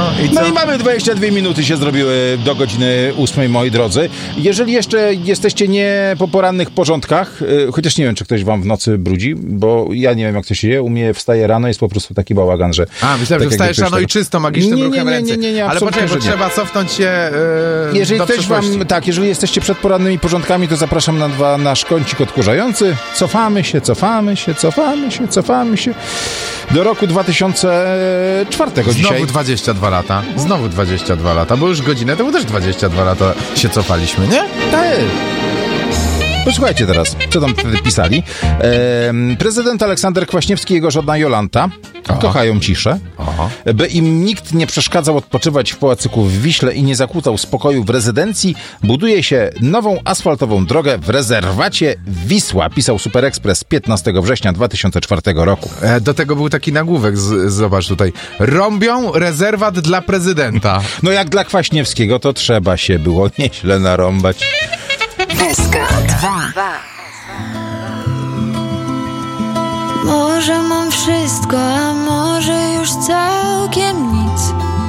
No i mamy 22 minuty się zrobiły do godziny 8, moi drodzy. Jeżeli jeszcze jesteście nie po porannych porządkach, chociaż nie wiem, czy ktoś wam w nocy brudzi, bo ja nie wiem, jak to się dzieje. U mnie wstaje rano, jest po prostu taki bałagan, że... Myślałem, że wstajesz rano i czysto, magicznym ruchem ręce. Nie, ale poczekaj, bo trzeba cofnąć się jeżeli do ktoś wam, jeżeli jesteście przed porannymi porządkami, to zapraszam na nasz kącik odkurzający. Cofamy się do roku 2004 dzisiaj. Znowu 22 lata. Znowu 22 lata, bo już godzinę temu też 22 lata się cofaliśmy, nie? Tak. Posłuchajcie teraz, co tam wtedy pisali. Prezydent Aleksander Kwaśniewski i jego żona Jolanta kochają ciszę. By im nikt nie przeszkadzał odpoczywać w pałacyku w Wiśle i nie zakłócał spokoju w rezydencji, buduje się nową asfaltową drogę w rezerwacie Wisła, pisał Super Express 15 września 2004 roku. Do tego był taki nagłówek, zobacz tutaj. Rąbią rezerwat dla prezydenta. No jak dla Kwaśniewskiego, to trzeba się było nieźle narąbać. SK2. Może mam wszystko, a może już całkiem nie.